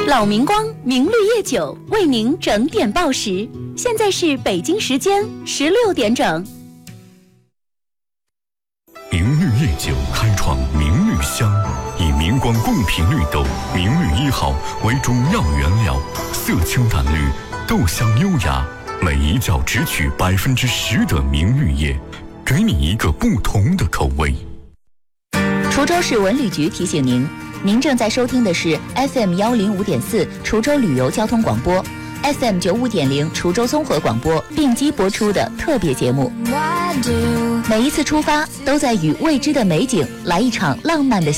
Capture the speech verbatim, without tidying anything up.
老明光明绿叶酒为您整点报时，现在是北京时间十六点整。 明绿叶酒开创明绿香，以明光贡品绿豆明绿一号为主要原料，色清淡绿，豆香优雅，每一窖只取百分之十的明绿叶，给你一个不同的口味。 滁州市文旅局提醒您，您正在收听的是 F M 幺零五点四滁州旅游交通广播 ，F M 九五点零滁州综合广播并机播出的特别节目。每一次出发，都在与未知的美景来一场浪漫的